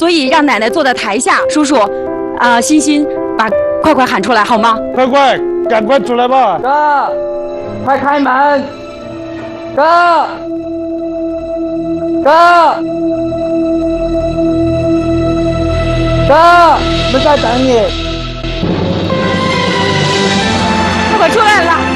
所以让奶奶坐在台下。叔叔，欣欣，把快快喊出来好吗？ 快快，赶快出来吧！ 哥，快开门！哥，哥，哥，我们在等你。 快快出来了！